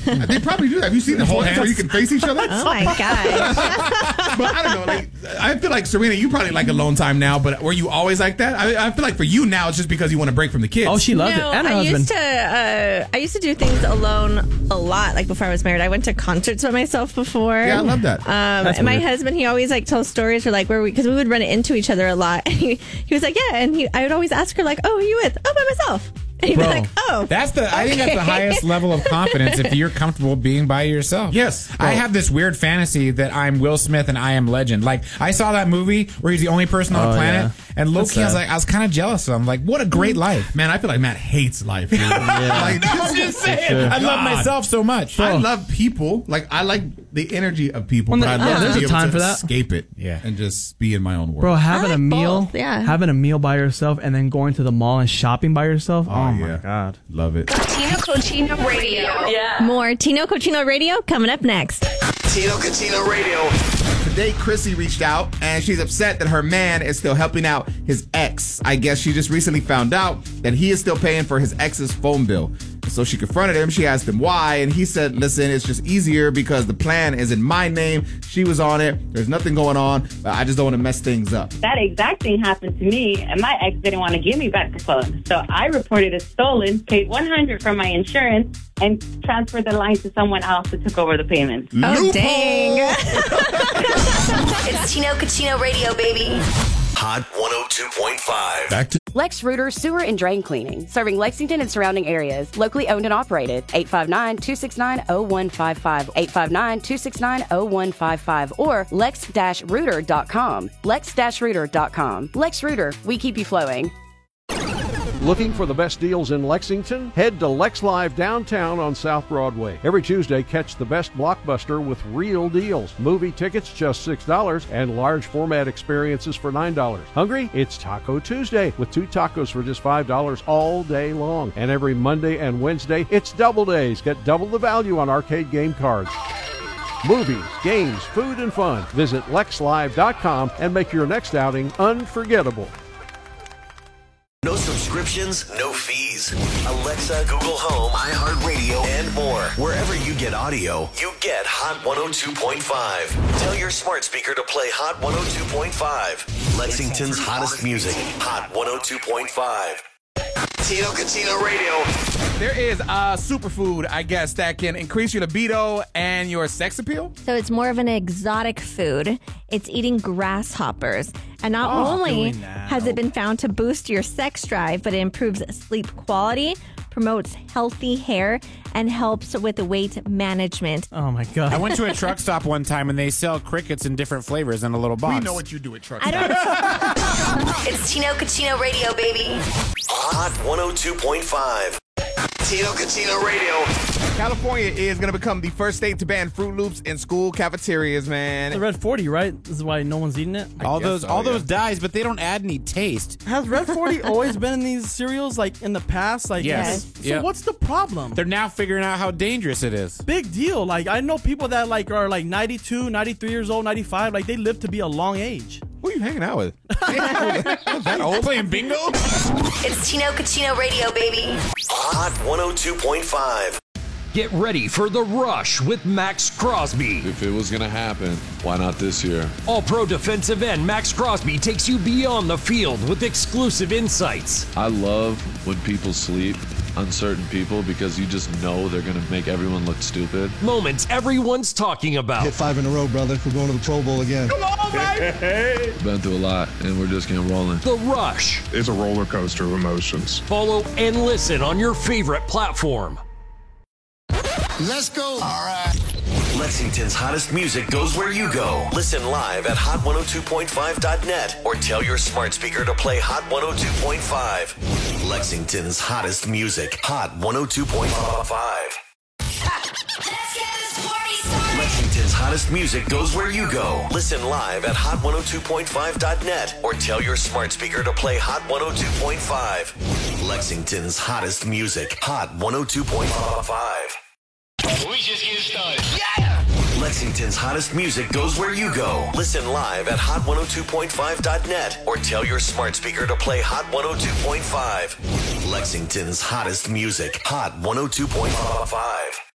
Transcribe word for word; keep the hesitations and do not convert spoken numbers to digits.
They probably do that. Have you seen the whole hand where you can face each other? Oh my god! But I don't know. Like, I feel like Serena, you probably like alone time now. But were you always like that? I, I feel like for you now, it's just because you want to break from the kids. Oh, she loves no, it. And her I husband. used to. Uh, I used to do things alone a lot. Like before I was married, I went to concerts by myself before. Yeah, I love that. Um, and my weird. husband, he always like tells stories for like where we because we would run into each other a lot. And he he was like, yeah, and he I would always ask her like, oh, who are you with? Oh, by myself. And he'd Bro, be like, oh, that's the. I think that's the okay. highest level of confidence if you're comfortable being by yourself. Yes, bro. I have this weird fantasy that I'm Will Smith and I Am Legend. Like I saw that movie where he's the only person on Oh, the planet, yeah. and low That's key, I was sad. like, I was kind of jealous of him. Like, what a great life. Man, I feel like Matt hates life. Dude. Yeah. Like, I'm just saying. sure. I love God. myself so much. I love people. Like I like the energy of people, Well, but I yeah, love there's to be a able time to for that. escape it, Yeah. and just be in my own world. Bro, having I a like meal, both, yeah. having a meal by yourself, and then going to the mall and shopping by yourself. Oh, Oh, my yeah. god. Love it. Tino Cochino Radio. Yeah. More Tino Cochino Radio coming up next. Tino Cochino Radio. Today, Chrissy reached out, and she's upset that her man is still helping out his ex. I guess she just recently found out that he is still paying for his ex's phone bill. So she confronted him. She asked him why, and he said, listen, it's just easier because the plan is in my name. She was on it. There's nothing going on, but I just don't want to mess things up. That exact thing happened to me, and my ex didn't want to give me back the phone. So I reported it stolen, paid one hundred dollars from my insurance, and transferred the line to someone else that took over the payment. Oh, dang. It's Tino Cochino Radio, baby. Hot one oh two point five. Back to Lex Rooter Sewer and Drain Cleaning, serving Lexington and surrounding areas. Locally owned and operated. eight five nine, two six nine, zero one five five. eight five nine, two six nine, zero one five five. Or lex dash rooter dot com. lex dash rooter dot com. Lex Rooter, we keep you flowing. Looking for the best deals in Lexington? Head to Lex Live downtown on South Broadway. Every Tuesday, catch the best blockbuster with real deals. Movie tickets just six dollars and large format experiences for nine dollars. Hungry? It's Taco Tuesday with two tacos for just five dollars all day long. And every Monday and Wednesday, it's double days. Get double the value on arcade game cards. Movies, games, food, and fun. Visit lex live dot com and make your next outing unforgettable. No subscriptions, no fees. Alexa, Google Home, iHeartRadio, and more. Wherever you get audio, you get Hot one oh two point five. Tell your smart speaker to play Hot one oh two point five. Lexington's hottest music. Hot one oh two point five. Tino Cochino Radio. There is a superfood, I guess, that can increase your libido and your sex appeal. So it's more of an exotic food. It's eating grasshoppers. And not Oh, only doing that. has it been found to boost your sex drive, but it improves sleep quality, promotes healthy hair, and helps with weight management. Oh my god. I went to a truck stop one time and they sell crickets in different flavors in a little box. We know what you do at truck I stops. don't It's Tino Cochino Radio, baby. Hot one oh two point five. Tino Cochino Radio. California is going to become the first state to ban Fruit Loops in school cafeterias, man. The Red forty, right? This is why no one's eating it. all guess those, so, all yeah. those dyes, but they don't add any taste. Has Red forty always been in these cereals, like in the past? Like, Yes. So Yep. what's the problem? They're now figuring out how dangerous it is. Big deal. Like, I know people that like are like ninety-two, ninety-three years old, ninety-five. Like, they live to be a long age. Who are you hanging out with? That old? Playing bingo? It's Tino Cochino Radio, baby. Hot one oh two point five. Get ready for The Rush with Max Crosby. If it was going to happen, why not this year? All-pro defensive end Max Crosby takes you beyond the field with exclusive insights. I love when people sleep on certain people because you just know they're going to make everyone look stupid. Moments everyone's talking about. Hit five in a row, brother. We're going to the Pro Bowl again. Come on, baby! Been through a lot, and we're just getting rolling. The Rush. It's a roller coaster of emotions. Follow and listen on your favorite platform. Let's go. All right. Lexington's hottest music goes where you go. Listen live at hot one oh two point five dot net or tell your smart speaker to play Hot one oh two point five. Lexington's hottest music. Hot one oh two point five. Lexington's hottest music goes where you go. Listen live at hot one oh two point five dot net or tell your smart speaker to play Hot one oh two point five. Lexington's hottest music. Hot one oh two point five. We just getting started. Yeah! Lexington's hottest music goes where you go. Listen live at hot one oh two point five dot net or tell your smart speaker to play Hot one oh two point five. Lexington's hottest music. Hot one oh two point five.